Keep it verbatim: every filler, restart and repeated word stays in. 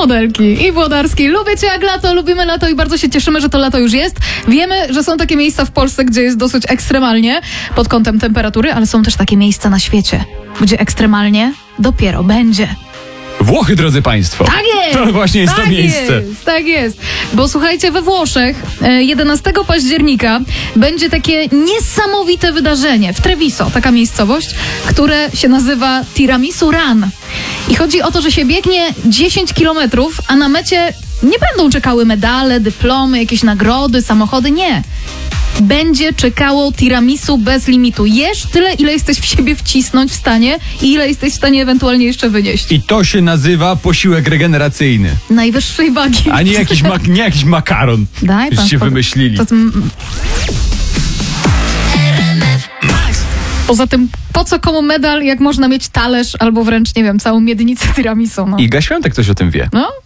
modelki i Włodarskiej. Lubię cię jak lato, lubimy lato i bardzo się cieszymy, że to lato już jest. Wiemy, że są takie miejsca w Polsce, gdzie jest dosyć ekstremalnie pod kątem temperatury, ale są też takie miejsca na świecie, gdzie ekstremalnie dopiero będzie. Włochy, drodzy państwo. Tak jest! To właśnie jest tak to miejsce. Jest, tak jest. Bo słuchajcie, we Włoszech jedenastego października będzie takie niesamowite wydarzenie w Treviso, taka miejscowość, które się nazywa Tiramisu Run. I chodzi o to, że się biegnie dziesięć kilometrów, a na mecie nie będą czekały medale, dyplomy, jakieś nagrody, samochody, nie. Będzie czekało tiramisu bez limitu. Jesz tyle, ile jesteś w siebie wcisnąć w stanie i ile jesteś w stanie ewentualnie jeszcze wynieść. I to się nazywa posiłek regeneracyjny. Najwyższej wagi. A nie jakiś, mak- nie jakiś makaron. Daj pan Żeście spokój. wymyślili. To, mm. Poza tym, po co komu medal, jak można mieć talerz albo wręcz, nie wiem, całą miednicę tiramisu? No. Iga Świątek coś o tym wie. No?